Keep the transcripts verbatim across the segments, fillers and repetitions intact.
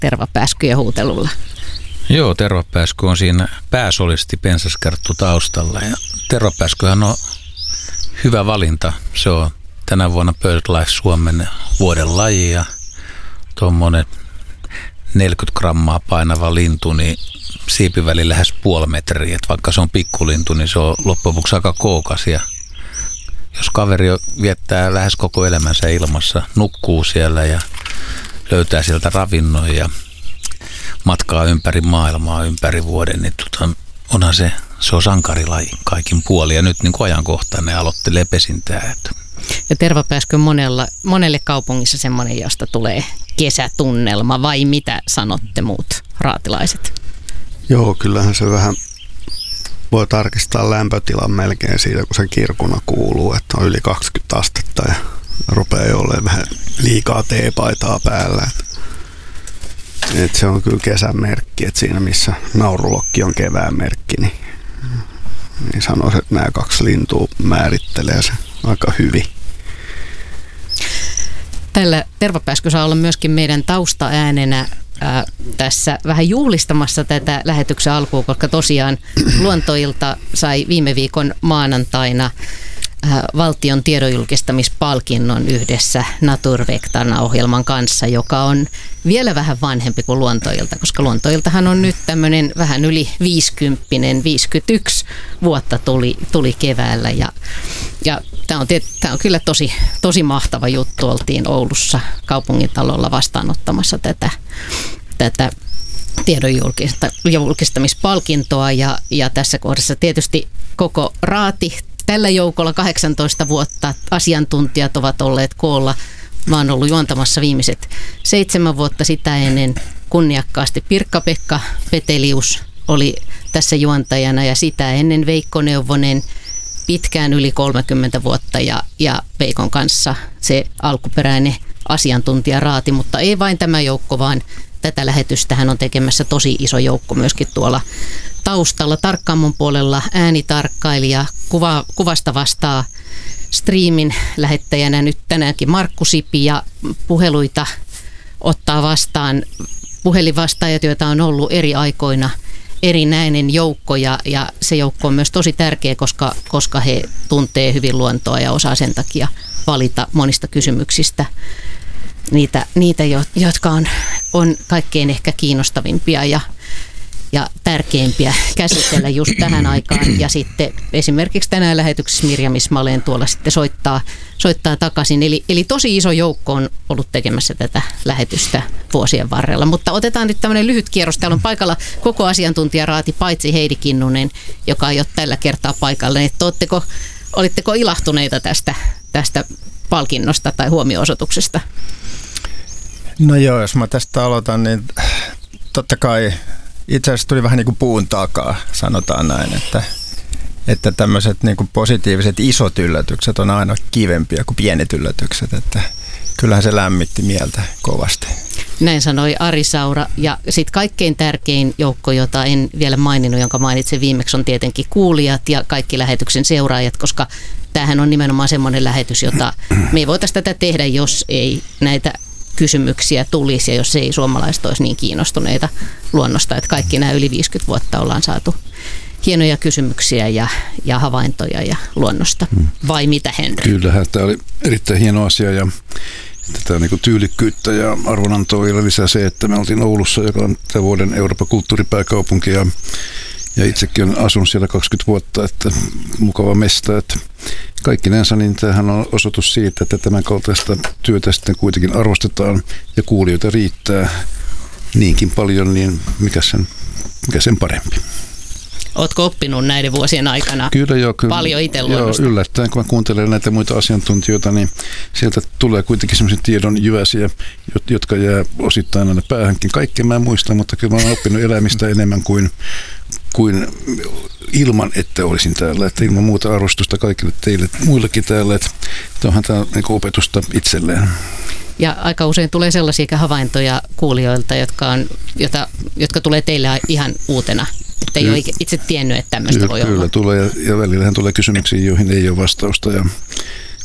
tervapääskyjen huutelulla. Joo, tervapääsky on siinä pääsolisti pensaskarttu taustalla. Ja tervapääskyhän on hyvä valinta. Se on tänä vuonna BirdLife Suomen vuoden laji ja tuommoinen neljäkymmentä grammaa painava lintu, niin siipiväli lähes puoli metriä. Et vaikka se on pikkulintu, niin se on loppujen lopuksi aika kookas. Ja jos kaveri viettää lähes koko elämänsä ilmassa, nukkuu siellä ja löytää sieltä ravinnon ja matkaa ympäri maailmaa ympäri vuoden, niin tota, onhan se, se on sankarilaji kaikin puolin. Ja nyt niin kuin ajankohtainen aloittelee pesintää. Ja tervapääsky on monella, monelle kaupungissa semmoinen, josta tulee kesätunnelma, vai mitä sanotte muut raatilaiset? Joo, kyllähän se vähän voi tarkistaa lämpötilan melkein siitä, kun se kirkuna kuuluu, että on yli kaksikymmentä astetta ja rupeaa olemaan vähän liikaa teepaitaa päällä. Et se on kyllä kesän merkki, että siinä missä naurulokki on kevään merkki, niin, niin sanoisin, että nämä kaksi lintua määrittelee se aika hyvin. Tällä tervapääsky saa olla myöskin meidän taustaäänenä ää, tässä vähän juhlistamassa tätä lähetyksen alkuun, koska tosiaan Luontoilta sai viime viikon maanantaina ää, valtion tiedonjulkistamispalkinnon yhdessä Naturvectana-ohjelman kanssa, joka on vielä vähän vanhempi kuin Luontoilta, koska Luontoiltahan on nyt tämmöinen vähän yli viisikymppinen, viisikymmentäyksi vuotta tuli, tuli keväällä ja, ja tämä on, tämä on kyllä tosi, tosi mahtava juttu. Oltiin Oulussa kaupungintalolla vastaanottamassa tätä, tätä tiedonjulkistamispalkintoa ja, ja tässä kohdassa tietysti koko raati. Tällä joukolla kahdeksantoista vuotta asiantuntijat ovat olleet koolla. Mä oon ollut juontamassa viimeiset seitsemän vuotta, sitä ennen kunniakkaasti Pirkka-Pekka Petelius oli tässä juontajana ja sitä ennen Veikko Neuvonen pitkään yli kolmekymmentä vuotta ja, ja Veikon kanssa se alkuperäinen asiantuntijaraati, mutta ei vain tämä joukko, vaan tätä lähetystähän on tekemässä tosi iso joukko myöskin tuolla taustalla. Tarkkaamon puolella äänitarkkailija, kuva, kuvasta vastaa striimin lähettäjänä nyt tänäänkin Markku Sipi ja puheluita ottaa vastaan puhelinvastaajat, joita on ollut eri aikoina erinäinen joukko ja, ja se joukko on myös tosi tärkeä, koska, koska he tuntee hyvin luontoa ja osaa sen takia valita monista kysymyksistä niitä, niitä jotka on, on kaikkein ehkä kiinnostavimpia ja ja tärkeimpiä käsitellä just tähän aikaan. Ja sitten esimerkiksi tänään lähetyksessä Mirjam Ismaleen tuolla sitten soittaa, soittaa takaisin. Eli, eli tosi iso joukko on ollut tekemässä tätä lähetystä vuosien varrella. Mutta otetaan nyt tämmöinen lyhyt kierros. Täällä on paikalla koko asiantuntijaraati, paitsi Heidi Kinnunen, joka ei ole tällä kertaa paikalla. Että oletteko, olitteko ilahtuneita tästä, tästä palkinnosta tai huomio-osoituksesta? No joo, jos mä tästä aloitan, niin totta kai itse asiassa tuli vähän niin kuin puun takaa, sanotaan näin, että, että tämmöiset niin kuin positiiviset isot yllätykset on aina kivempiä kuin pienet yllätykset, että kyllähän se lämmitti mieltä kovasti. Näin sanoi Ari Saura ja sitten kaikkein tärkein joukko, jota en vielä maininnut, jonka mainitsin viimeksi, on tietenkin kuulijat ja kaikki lähetyksen seuraajat, koska tämähän on nimenomaan semmoinen lähetys, jota me ei voitaisiin tätä tehdä, jos ei näitä kysymyksiä tulisi ja jos ei suomalaiset olisi niin kiinnostuneita luonnosta, että kaikki nämä yli viisikymmentä vuotta ollaan saatu hienoja kysymyksiä ja, ja havaintoja ja luonnosta. Vai mitä, Henry? Kyllähän tämä oli erittäin hieno asia ja tätä niin kuin tyylikkyyttä ja arvonantoa vielä lisää se, että me oltiin Oulussa, joka on tämän vuoden Euroopan kulttuuripääkaupunki ja, ja itsekin olen asunut siellä kaksikymmentä vuotta, että mukava mesta, että kaikkinensa niin tämähän on osoitus siitä, että tämän kaltaista työtä sitten kuitenkin arvostetaan ja kuulijoita riittää niinkin paljon, niin mikä sen, mikä sen parempi. Ootko oppinut näiden vuosien aikana kyllä, joo, kyllä, paljon itse luonnosta? Joo, yllättäen, kun mä kuuntelen näitä muita asiantuntijoita, niin sieltä tulee kuitenkin sellaisia tiedon jyväsiä, jotka jää osittain aina päähänkin. Kaikkea mä en muista, mutta kyllä mä oon oppinut elämistä enemmän kuin, kuin ilman, että olisin täällä. Että ilman muuta arvostusta kaikille teille, muillekin täällä, että onhan tämä niin kuin opetusta itselleen. Ja aika usein tulee sellaisia havaintoja kuulijoilta, jotka, on, jota, jotka tulee teille ihan uutena. Että ei ole itse tiennyt, että tämmöistä kyllä, voi kyllä olla. Kyllä tulee ja välillähän tulee kysymyksiä, joihin ei ole vastausta ja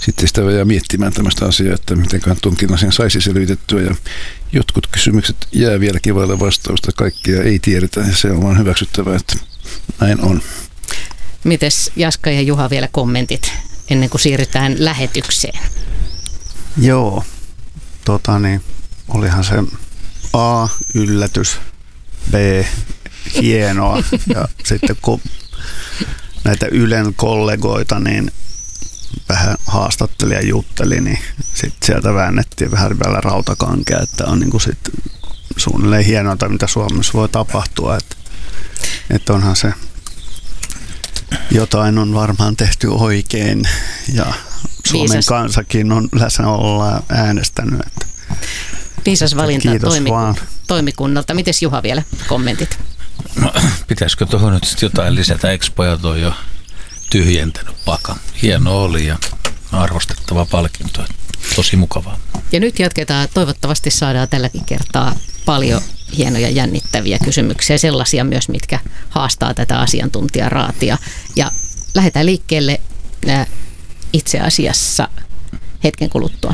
sitten sitä jää miettimään tämmöistä asiaa, että mitenköhän tuonkin asian saisi selvitettyä. Ja jotkut kysymykset jää vieläkin vaille vastausta, kaikkia ei tiedetä ja se on vaan hyväksyttävää, että näin on. Mites Jaska ja Juha vielä kommentit ennen kuin siirrytään lähetykseen? Joo, tota niin, olihan se A, yllätys, B, hienoa ja sitten kun näitä Ylen kollegoita niin vähän haastatteli ja jutteli, niin sitten sieltä väännettiin vähän vielä rautakankea, että on niin kuin sit suunnilleen hienointa, mitä Suomessa voi tapahtua, että, että onhan se jotain on varmaan tehty oikein ja Suomen Viisas. kansakin on läsnä äänestänyt. Että Viisas valinta toimiku- toimikunnalta. Mites Juha vielä kommentit? No, pitäisikö tuohon nyt sitten jotain lisätä? Expojat on jo tyhjentänyt pakan. Hieno oli ja arvostettava palkinto. Tosi mukavaa. Ja nyt jatketaan. Toivottavasti saadaan tälläkin kertaa paljon hienoja jännittäviä kysymyksiä. Sellaisia myös, mitkä haastaa tätä asiantuntijaraatia. Ja lähdetään liikkeelle äh, itse asiassa hetken kuluttua.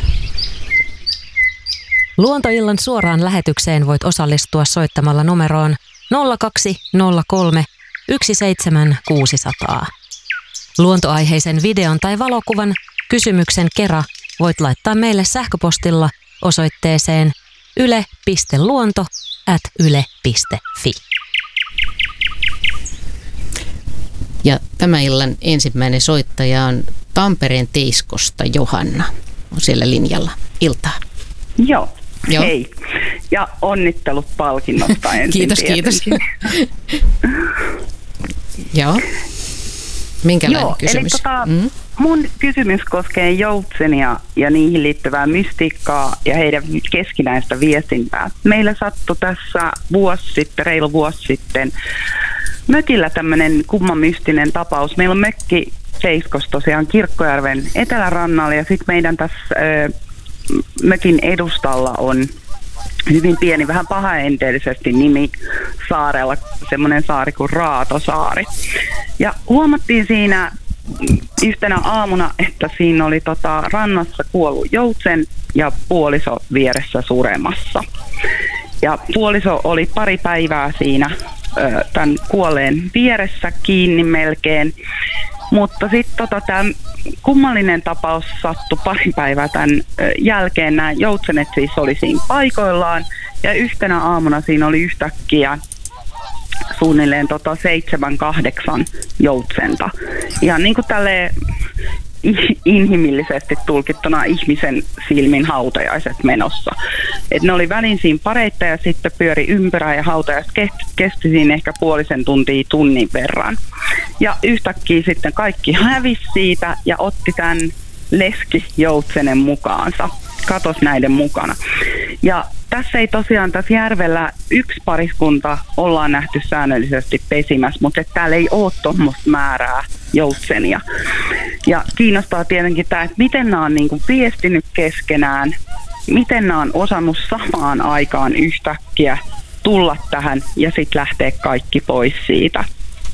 Luontoillan suoraan lähetykseen voit osallistua soittamalla numeroon nolla kaksi nolla kolme yksi seitsemän kuusi nolla nolla. Luontoaiheisen videon tai valokuvan kysymyksen kera voit laittaa meille sähköpostilla osoitteeseen yle piste luonto ät yle piste fi. Ja tämän illan ensimmäinen soittaja on Tampereen Teiskosta Johanna. On siellä linjalla. Iltaa. Joo, Joo. hei. Ja onnittelut palkinnosta ensin. Kiitos, kiitos. tietenkin. Joo. Minkälainen Joo, kysymys? Eli tota, mm? mun kysymys koskee joutsenia ja niihin liittyvää mystiikkaa ja heidän keskinäistä viestintää. Meillä sattui tässä vuosi sitten, reilu vuosi sitten, mökillä tämmöinen kumma mystinen tapaus. Meillä on mökki Teiskossa tosiaan Kirkkojärven etelärannalla ja sitten meidän tässä ö, mökin edustalla on hyvin pieni, vähän pahaenteellisesti nimi saarella, semmoinen saari kuin Raatosaari. Ja huomattiin siinä yhtenä aamuna, että siinä oli tota rannassa kuollut joutsen ja puoliso vieressä suremassa. Ja puoliso oli pari päivää siinä ö, tämän kuolleen vieressä kiinni melkein. Mutta sitten tota, tämä kummallinen tapaus sattui pari päivää tämän jälkeen. Nämä joutsenet siis oli siinä paikoillaan ja yhtenä aamuna siinä oli yhtäkkiä suunnilleen tota seitsemän, kahdeksan joutsenta. Ihan niin kuin tälleen inhimillisesti tulkittuna ihmisen silmin hautajaiset menossa. Et ne oli välin siinä pareita ja sitten pyöri ympyrää ja hautajaiset kesti siinä ehkä puolisen tuntia tunnin verran. Ja yhtäkkiä sitten kaikki hävisi siitä ja otti tämän leskijoutsenen mukaansa. Katos näiden mukana. Ja tässä ei tosiaan tässä järvellä yksi pariskunta ollaan nähty säännöllisesti pesimässä, mutta täällä ei ole tuommoista määrää joutsenia. Ja kiinnostaa tietenkin tämä, että miten nämä on niin kuin viestinyt keskenään, miten nämä on osannut samaan aikaan yhtäkkiä tulla tähän ja sitten lähteä kaikki pois siitä.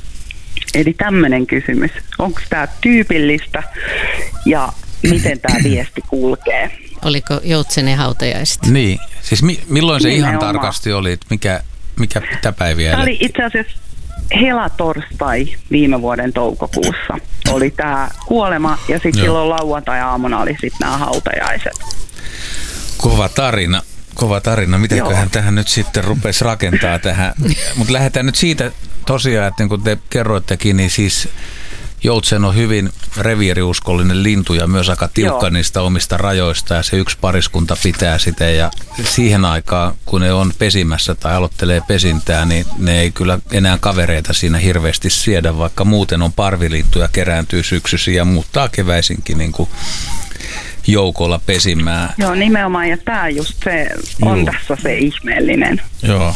Eli tämmöinen kysymys. Onko tämä tyypillistä ja miten tämä viesti kulkee? Oliko joutsenen hautajaiset? Niin, siis mi- milloin se Nimenomaan. ihan tarkasti oli, että mikä, mikä mitä päiviä Tämä oli elettiin? itse asiassa helatorstai viime vuoden toukokuussa. Oli tämä kuolema ja sitten silloin lauantai-aamuna oli sitten nämä hautajaiset. Kova tarina. Kova tarina. Mitenköhän Joo. tähän nyt sitten rupesi rakentaa tähän? Mutta lähdetään nyt siitä tosiaan, että niin kuin te kerroittekin, niin siis joutsen on hyvin reviiriuskollinen lintu ja myös aika tiukka Joo. niistä omista rajoista ja se yksi pariskunta pitää sitä ja siihen aikaan, kun ne on pesimässä tai aloittelee pesintää, niin ne ei kyllä enää kavereita siinä hirveästi siedä, vaikka muuten on parvilintuja, kerääntyy syksyisin ja muuttaa keväisinkin niin kuin joukolla pesimään. Joo, nimenomaan, ja tämä just se on Juu. tässä se ihmeellinen. Joo.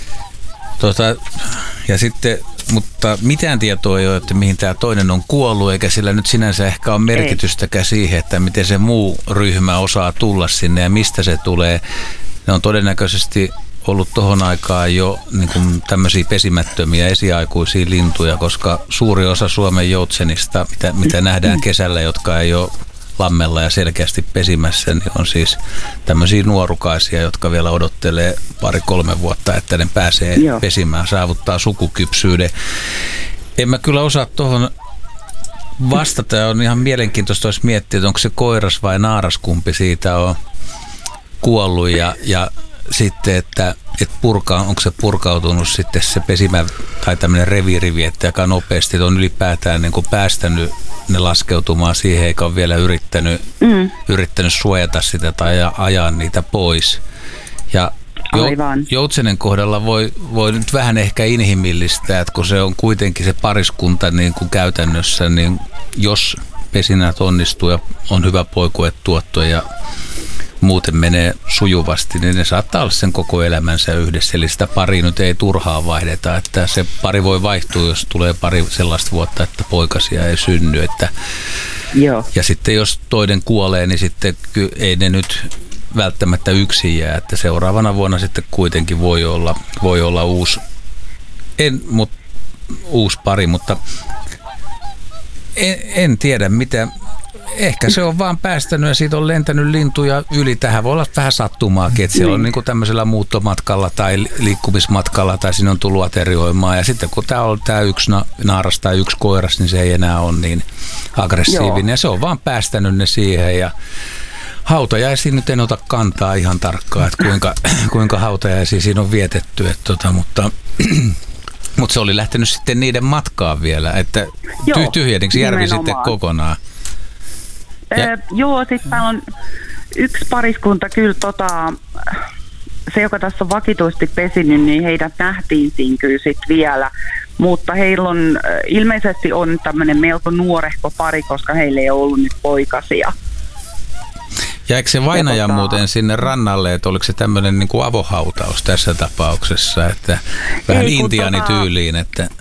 Tota, ja sitten, mutta mitään tietoa ei ole, että mihin tämä toinen on kuollut, eikä sillä nyt sinänsä ehkä ole merkitystäkään siihen, että miten se muu ryhmä osaa tulla sinne ja mistä se tulee. Ne on todennäköisesti ollut tohon aikaan jo niin kuin tämmöisiä pesimättömiä esiaikuisia lintuja, koska suuri osa Suomen joutsenista, mitä, mitä nähdään kesällä, jotka ei ole lammella ja selkeästi pesimässä, niin on siis tämmöisiä nuorukaisia, jotka vielä odottelee pari-kolme vuotta, että ne pääsee Joo. pesimään, saavuttaa sukukypsyyden. En mä kyllä osaa tuohon vastata, ja on ihan mielenkiintoista olisi miettiä, että onko se koiras vai naaras, kumpi siitä on kuollut ja, ja sitten, että, että purkaa, onko se purkautunut sitten se pesimä tai tämmöinen reviirivietti aika nopeasti, että on ylipäätään niin kuin päästänyt ne laskeutumaan siihen, eikä ole vielä yrittänyt, mm. yrittänyt suojata sitä tai ajaa niitä pois. Ja joutsenen kohdalla voi, voi nyt vähän ehkä inhimillistää, että kun se on kuitenkin se pariskunta niin kuin käytännössä, niin jos pesinät onnistuu ja on hyvä poikuetuotto ja muuten menee sujuvasti, niin ne saattaa olla sen koko elämänsä yhdessä. Eli sitä pari nyt ei turhaan vaihdeta, että se pari voi vaihtua, jos tulee pari sellaista vuotta, että poikasia ei synny. Että Joo. Ja sitten jos toinen kuolee, niin sitten ei ne nyt välttämättä yksin jää, että seuraavana vuonna sitten kuitenkin voi olla, voi olla uusi, en, mut, uusi pari, mutta en, en tiedä mitä. Ehkä se on vaan päästänyt ja siitä on lentänyt lintuja yli. Tähän voi olla vähän sattumaakin, että siellä on niin kuin tämmöisellä muuttomatkalla tai liikkumismatkalla tai siinä on tullut aterioimaan. Ja sitten kun tämä on tämä yksi naaras tai yksi koiras, niin se ei enää ole niin aggressiivinen. Joo. Ja se on vaan päästänyt ne siihen ja hautajaisiin nyt en ota kantaa ihan tarkkaan, että kuinka, kuinka hautajaisia siinä on vietetty. Että tota, mutta, mutta se oli lähtenyt sitten niiden matkaan vielä, että Joo, tyhjenniksi järvi nimenomaan. Sitten kokonaan. Öö, joo, sitten täällä on yksi pariskunta kyllä, tota, se joka tässä on vakituisesti pesinyt, niin heidät nähtiin siinä kyllä sitten vielä, mutta heillä on, ilmeisesti on tämmöinen melko nuorehko pari, koska heillä ei ollut nyt poikasia. Jäikö se vainaja tota, muuten sinne rannalle, että oliko se tämmöinen niin kuin avohautaus tässä tapauksessa, että vähän intiaanityyliin, että...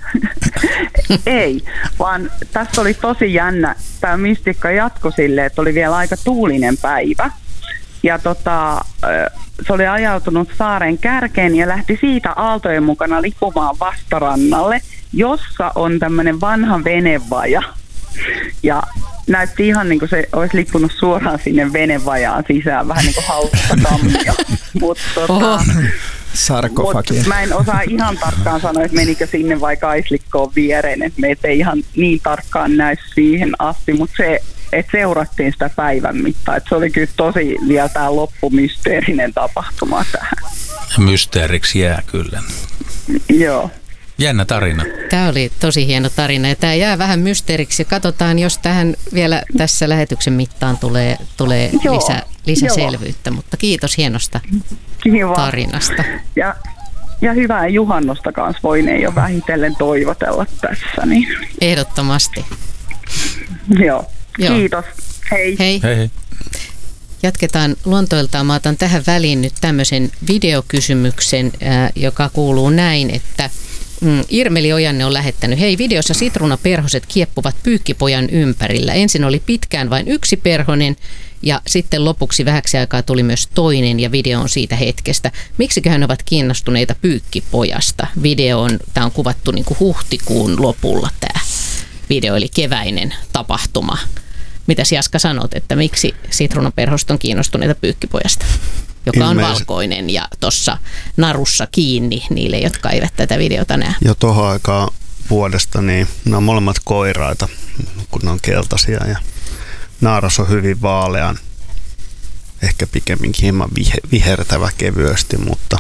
Ei, vaan tässä oli tosi jännä, tämä mystikka jatkoi silleen, että oli vielä aika tuulinen päivä. Ja tota, se oli ajautunut saaren kärkeen ja lähti siitä aaltojen mukana lippumaan vastarannalle, jossa on tämmöinen vanha venevaja. Ja näytti ihan niin kuin se olisi lippunut suoraan sinne venevajaan sisään, vähän niin kuin hauskatammia. Mutta tota, sarkofagia. Mä en osaa ihan tarkkaan sanoa, että menikö sinne vai kaislikkoon viereen, että meitä ei ihan niin tarkkaan näy siihen asti, mutta se, että seurattiin sitä päivän mittaan, että se oli kyllä tosi vielä tämä loppumysteerinen tapahtuma tähän. Mysteeriksi jää kyllä. Joo. Jännä tarina. Tämä oli tosi hieno tarina ja tämä jää vähän mysteeriksi. Katsotaan, jos tähän vielä tässä lähetyksen mittaan tulee, tulee lisä, lisäselvyyttä, joo. Mutta kiitos hienosta Kiva. tarinasta. Ja, ja hyvää juhannosta kanssa voineen jo vähitellen toivotella tässä. Niin. Ehdottomasti. Joo. Joo. Kiitos. Hei. Hei. Hei, hei. Jatketaan luontoiltaan. Mä otan tähän väliin nyt tämmöisen videokysymyksen, äh, joka kuuluu näin, että mm, Irmeli Ojanne on lähettänyt. Hei, videossa sitruunaperhoset kieppuvat pyykkipojan ympärillä. Ensin oli pitkään vain yksi perhonen ja sitten lopuksi vähäksi aikaa tuli myös toinen ja video on siitä hetkestä. Miksiköhän ovat kiinnostuneita pyykkipojasta? Video on, tämä on kuvattu niin kuin huhtikuun lopulla tämä video, eli keväinen tapahtuma. Mitäs Jaska sanot, että miksi sitruunaperhoset on kiinnostuneita pyykkipojasta, joka on Ilmeisesti. valkoinen ja tuossa narussa kiinni niille, jotka eivät tätä videota näe? Ja tuohon aikaan vuodesta, niin ne on molemmat koiraita, kun ne on keltaisia ja naaras on hyvin vaalean, ehkä pikemminkin hieman vihertävä kevyesti, mutta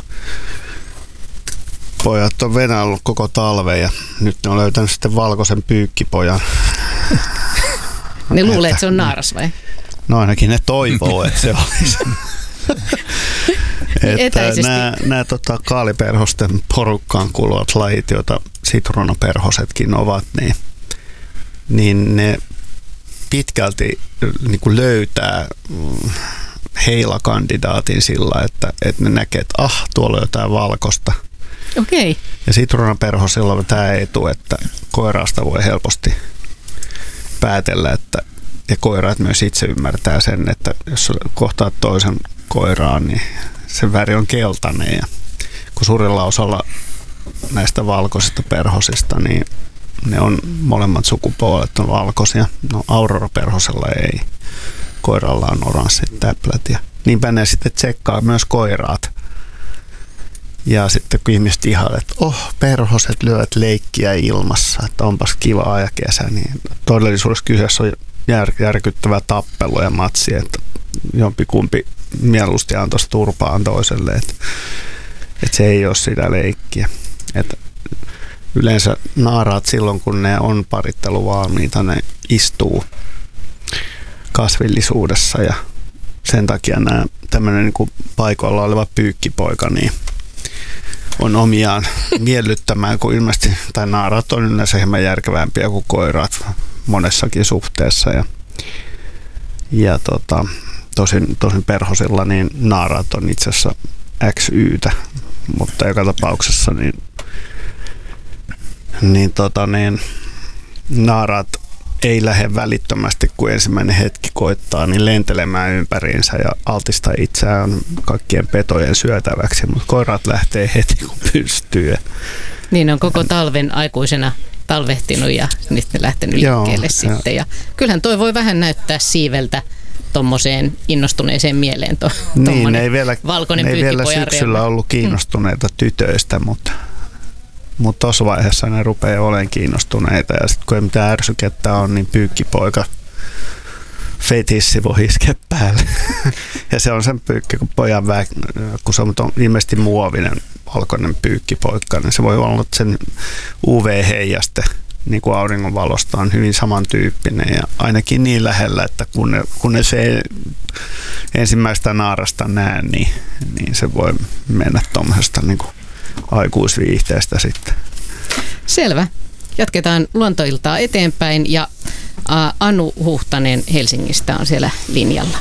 pojat on venäillyt koko talven ja nyt ne on löytänyt sitten valkoisen pyykkipojan. Ne luulee, että se on naaras vai? No ainakin ne toivoo, että se olisi. Että nämä, nämä tota, kaaliperhosten porukkaan kuuluvat lajit, joita sitruunaperhosetkin ovat, niin, niin ne pitkälti niin kuin löytää heilakandidaatin sillä, että, että ne näkee, että ah, tuolla on jotain valkoista. Okei. Ja sitruunaperhosilla on tämä etu, että koiraasta voi helposti päätellä, että ja koiraat myös itse ymmärtää sen, että jos kohtaat toisen koiraan, niin se väri on keltainen. Ja kun suurella osalla näistä valkoisista perhosista, niin ne on molemmat sukupuolet on valkoisia. No Aurora-perhosella ei. Koiralla on oranssit täplät ja niinpä ne sitten tsekkaa myös koiraat. Ja sitten kun ihmiset ihailevat, että oh, perhoset lyövät leikkiä ilmassa, että onpas kivaa ja kesä, niin todellisuudessa kyseessä on jär, järkyttävä tappelu ja matsi, että jompikumpi mieluusti antoisi turpaan toiselle, että, että se ei ole sitä leikkiä. Että yleensä naaraat silloin, kun ne on paritteluvalmiita, ne istuu kasvillisuudessa ja sen takia nämä tämmöinen niin kuin paikoilla oleva pyykkipoika niin on omiaan miellyttämään, kun ilmeisesti, tai naarat on yleensä hieman järkevämpiä kuin koirat monessakin suhteessa. Ja, ja tota, tosin, tosin perhosilla niin naarat on itse asiassa X Y:tä, mutta joka tapauksessa niin, niin, tota, niin naarat ei lähde välittömästi, kun ensimmäinen hetki koittaa, niin lentelemään ympäriinsä ja altistaa itseään kaikkien petojen syötäväksi, mutta koirat lähtee heti, kun pystyy. Niin on koko talven aikuisena talvehtinut ja sitten lähtenyt liikkeelle Joo, sitten. Ja kyllähän toi voi vähän näyttää siiveltä tuommoiseen innostuneeseen mieleen. To, niin, ne ei vielä, valkoinen ne ei vielä syksyllä reuna. ollut kiinnostuneita hmm. tytöistä, mutta Mutta tuossa vaiheessa ne rupeaa olemaan kiinnostuneita ja sitten kun ei mitään ärsykettä on, niin pyykkipoika fetissi voi iskeä päälle. Ja se on sen pyykki, kun pojan vä... kun se on ilmeisesti muovinen valkoinen pyykkipoikka, niin se voi olla sen U V-heijaste niin kuin auringonvalosta on hyvin samantyyppinen ja ainakin niin lähellä, että kun ne, kun ne se ensimmäistä naarasta näe, niin, niin se voi mennä tuommoisesta niin kuin aikuisviihteestä sitten. Selvä. Jatketaan luontoiltaa eteenpäin ja Anu Huhtanen Helsingistä on siellä linjalla.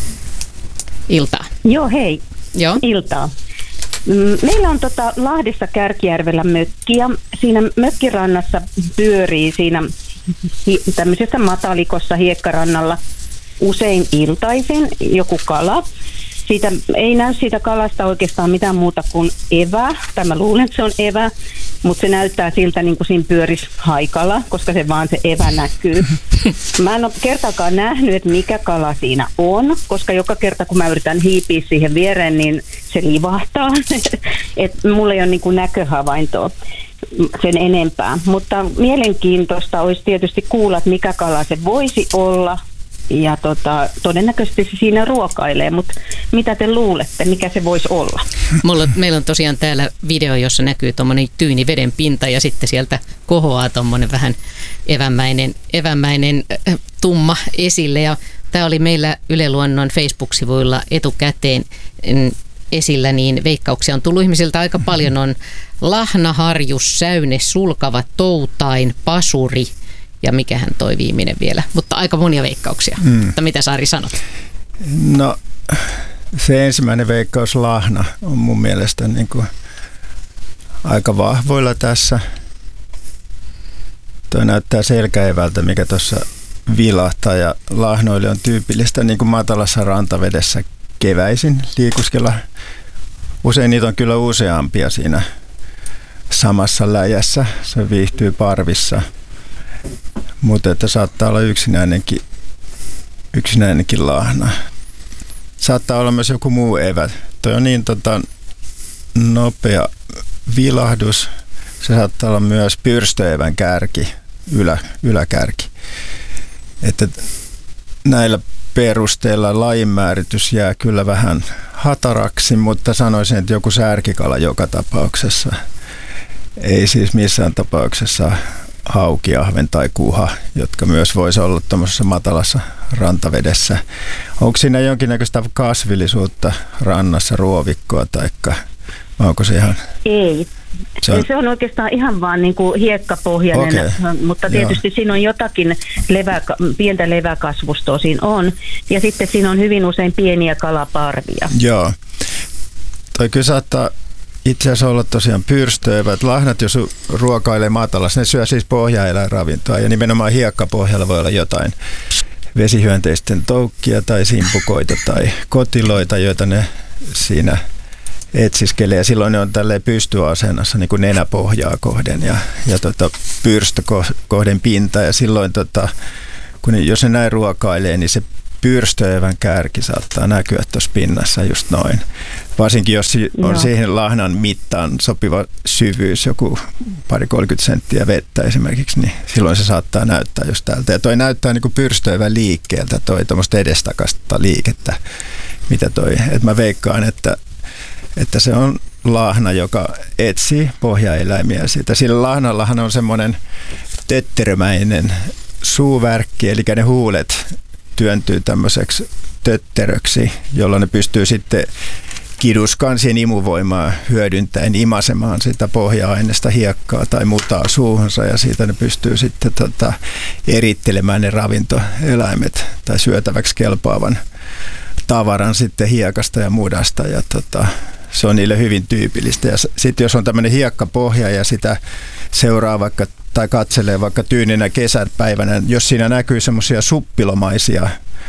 Iltaa. Joo, hei. Joo. Iltaa. Meillä on tota Lahdessa Kärkijärvellä mökki ja siinä mökkirannassa pyörii siinä tämmöisessä matalikossa hiekkarannalla usein iltaisin joku kala. Siitä ei näy siitä kalasta oikeastaan mitään muuta kuin evä. Tai mä luulen, että se on evä, mutta se näyttää siltä niin kuin siinä pyörisi haikala, koska se vaan se evä näkyy. Mä en ole kertaakaan nähnyt, että mikä kala siinä on, koska joka kerta kun mä yritän hiipiä siihen viereen, niin se livahtaa. Et mulla ei ole niin kuin näköhavaintoa sen enempää. Mutta mielenkiintoista olisi tietysti kuulla, että mikä kala se voisi olla. Ja tota, todennäköisesti se siinä ruokailee, mutta mitä te luulette, mikä se voisi olla? Mulla, meillä on tosiaan täällä video, jossa näkyy tuommoinen tyyni veden pinta ja sitten sieltä kohoaa tuommoinen vähän evämäinen, evämäinen äh, tumma esille. Ja tämä oli meillä Yle Luonnon Facebook-sivuilla etukäteen mm, esillä, niin veikkauksia on tullut ihmisiltä aika paljon. On lahna, harjus, säyne, sulkava, toutain, pasuri. Ja mikähän toi viimeinen vielä, mutta aika monia veikkauksia. Mm. Mutta mitä Sari sanot? No se ensimmäinen veikkaus lahna on mun mielestä niin kuin aika vahvoilla tässä. Toi näyttää selkäevältä, mikä tuossa vilahtaa ja lahnoille on tyypillistä niin kuin matalassa rantavedessä keväisin liikuskella. Usein niitä on kyllä useampia siinä samassa läjässä. Se viihtyy parvissa. Mutta että saattaa olla yksinäinenkin, yksinäinenkin lahna. Saattaa olla myös joku muu evä. Toi on niin tota, nopea vilahdus. Se saattaa olla myös pyrstöevän kärki, ylä, yläkärki. Että näillä perusteilla lajinmääritys jää kyllä vähän hataraksi, mutta sanoisin, että joku särkikala joka tapauksessa. Ei siis missään tapauksessa hauki, ahven tai kuha, jotka myös voisi olla tuommoisessa matalassa rantavedessä. Onko siinä jonkinnäköistä kasvillisuutta rannassa, ruovikkoa, taikka onko se ihan... Ei. Se on, se on oikeastaan ihan vaan niin kuin hiekkapohjainen, okay. Mutta tietysti Joo. siinä on jotakin levä, pientä leväkasvustoa siinä on. Ja sitten siinä on hyvin usein pieniä kalaparvia. Joo. Toi kyllä saattaa itse asiassa olla tosiaan pyrstöevät. Lahnat, jos ruokailee matalassa, ne syö siis pohjaeläinravintoa ja nimenomaan hiekkapohjalla voi olla jotain vesihyönteisten toukkia tai simpukoita tai kotiloita, joita ne siinä etsiskelee ja silloin ne on tälleen pystyasennassa niin kuin nenäpohjaa kohden ja, ja tota, pyrstö kohden pinta ja silloin tota, kun ne, jos ne näin ruokailee, niin se pyrstöevän kärki saattaa näkyä tuossa pinnassa just noin. Varsinkin jos on Joo. siihen lahnan mittaan sopiva syvyys, joku pari kolmekymmentä senttiä vettä esimerkiksi, niin silloin se saattaa näyttää just täältä. Ja toi näyttää niin kuin pyrstöevän liikkeeltä, toi tuommoista edestakasta liikettä, mitä toi. Et mä veikkaan, että, että se on lahna, joka etsii pohjaeläimiä siitä. Sillä lahnallahan on semmoinen tötterömäinen suuvärkki, eli ne huulet työntyy tämmöiseksi tötteröksi, jolloin ne pystyy sitten kiduskansien imuvoimaa hyödyntäen imasemaan sitä pohja-aineesta hiekkaa tai mutaa suuhunsa ja siitä ne pystyy sitten tota, erittelemään ne ravintoeläimet tai syötäväksi kelpaavan tavaran sitten hiekasta ja mudasta ja tota, se on niille hyvin tyypillistä. Ja sitten jos on tämmöinen hiekkapohja ja sitä seuraa vaikka tai katselee vaikka tyyninä kesäpäivänä, jos siinä näkyy semmoisia suppilomaisia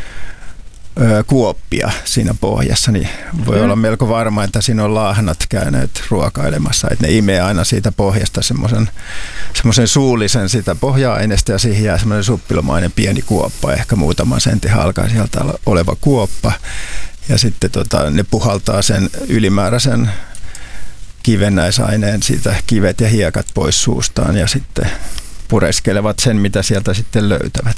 ö, kuoppia siinä pohjassa, niin voi mm. olla melko varma, että siinä on lahnat käyneet ruokailemassa. Että ne imee aina siitä pohjasta semmoisen, semmoisen suullisen sitä pohja-aineesta ja siihen jää semmoinen suppilomainen pieni kuoppa, ehkä muutaman sentin halkaa sieltä oleva kuoppa. Ja sitten tota, ne puhaltaa sen ylimääräisen kivennäisaineen siitä kivet ja hiekat pois suustaan ja sitten pureskelevat sen, mitä sieltä sitten löytävät.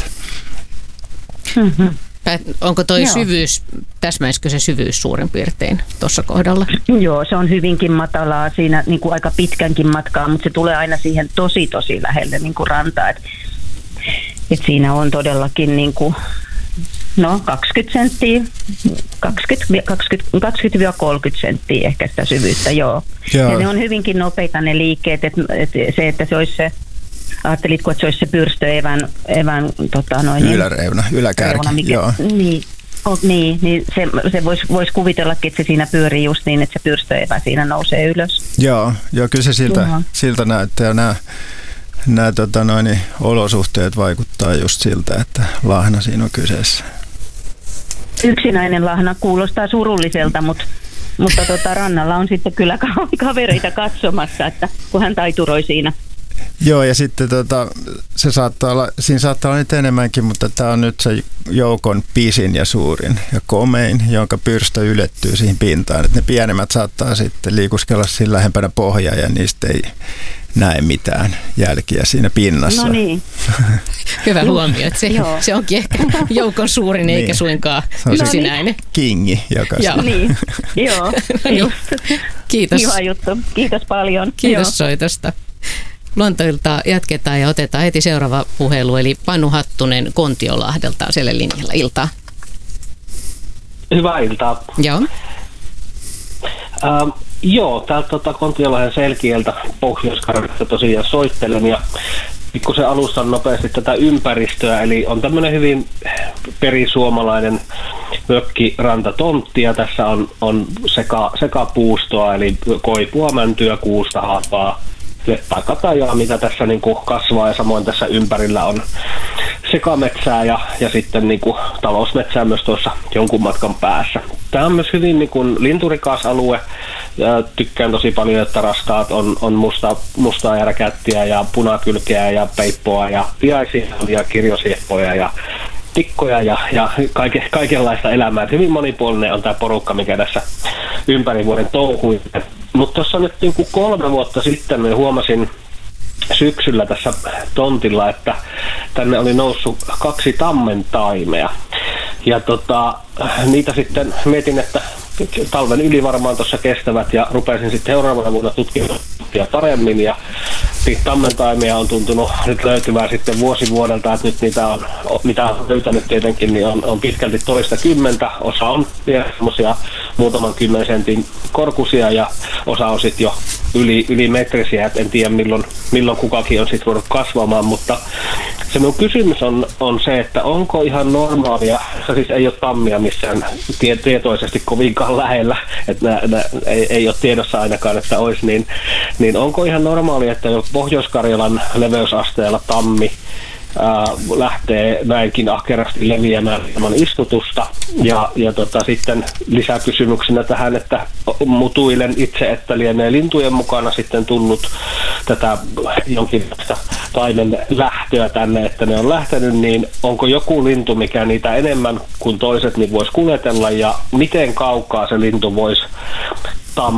Mm-hmm. Onko toi Joo. syvyys, täsmäisikö se syvyys suurin piirtein tuossa kohdalla? Joo, se on hyvinkin matalaa siinä niin kuin aika pitkänkin matkaa, mutta se tulee aina siihen tosi tosi lähelle niin kuin rantaa. Et, et siinä on todellakin niin kuin no kaksikymmentä senttiä, kaksikymmentä kolmekymmentä senttiä ehkä sitä syvyyttä, joo. joo. Ja ne on hyvinkin nopeita ne liikkeet, että et se, että se olisi se, ajattelitko, että se olisi se pyrstöevän, evän, tota noin. Yläreuna, yläkärki, reuna, mikä, joo. Niin, oh, niin, niin se, se voisi vois kuvitellakin, että se siinä pyörii just niin, että se pyrstöevä siinä nousee ylös. Joo, joo kyllä se siltä, siltä näyttää. Nämä, nämä tota noin, olosuhteet vaikuttaa just siltä, että lahna siinä on kyseessä. Yksinäinen lahna kuulostaa surulliselta, mutta, mutta tota, rannalla on sitten kyllä kavereita katsomassa, että kun hän taituroi siinä. Joo, ja sitten tota, se saattaa olla, siinä saattaa olla nyt enemmänkin, mutta tämä on nyt se joukon pisin ja suurin ja komein, jonka pyrstö ylettyy siihen pintaan. Et ne pienemmät saattaa sitten liikuskella siinä lähempänä pohjaa ja niistä ei näe mitään jälkiä siinä pinnassa. No niin. Hyvä huomio, että se, se onkin ehkä joukon suurin eikä niin. suinkaan yksinäinen. No niin. Kingi, joka Joo. Niin, joo. Just. Kiitos. Hyvä juttu. Kiitos paljon. Kiitos joo. soitosta. Luontoiltaa jatketaan ja otetaan heti seuraava puhelu, eli Panu Hattunen Kontiolahdelta siellä linjalla. Iltaa. Hyvää iltaa. Joo. Ähm, joo, täältä tuota Kontiolahden Selkieltä Pohjois-Karjalasta tosiaan soittelen ja pikkusen alustan nopeasti tätä ympäristöä, eli on tämmöinen hyvin perisuomalainen mökkirantatonttia. Ja tässä on, on seka, sekapuustoa, eli koipua, mäntyä, kuusta, haapaa, tai katajaa, mitä tässä niin kuin kasvaa, ja samoin tässä ympärillä on sekametsää ja, ja sitten niin kuin talousmetsää myös tuossa jonkun matkan päässä. Tämä on myös hyvin niin kuin linturikas alue, ja tykkään tosi paljon, että rastaat on, on musta, mustaa järäkättiä ja punakylkeä ja peippoa ja piaisia ja kirjosieppoja ja tikkoja ja, ja kaike, kaikenlaista elämää. Hyvin monipuolinen on tämä porukka, mikä tässä ympäri vuoden touhuu. Mutta tuossa nyt niin kuin kolme vuotta sitten niin huomasin syksyllä tässä tontilla, että tänne oli noussut kaksi tammentaimea. Ja tota, niitä sitten mietin, että talven yli varmaan tuossa kestävät ja rupesin sitten seuraavana vuonna tutkimaan paremmin. Ja niitä tammentaimia on tuntunut nyt löytyvää sitten vuosi vuodelta, että nyt niitä on, mitä on löytänyt tietenkin, niin on, on pitkälti toista kymmentä. Osa on vielä semmoisia muutaman kymmenen sentin korkuisia ja osa on sitten jo yli, yli metrisiä, että en tiedä milloin, milloin kukakin on sitten voinut kasvamaan, mutta se mun kysymys on, on se, että onko ihan normaalia, se siis ei ole tammia missään tie, tietoisesti kovinkaan lähellä, että nää, nää, ei, ei ole tiedossa ainakaan, että olisi, niin, niin onko ihan normaalia, että Pohjois-Karjalan leveysasteella tammi ää, lähtee näinkin ahkerasti leviämään ilman istutusta. Ja, ja tota, sitten lisäkysymyksenä tähän, että mutuilen itse, että lienee lintujen mukana sitten tullut tätä jonkinlaista taimen lähtöä tänne, että ne on lähtenyt, niin onko joku lintu, mikä niitä enemmän kuin toiset, niin voisi kuljetella, ja miten kaukaa se lintu voisi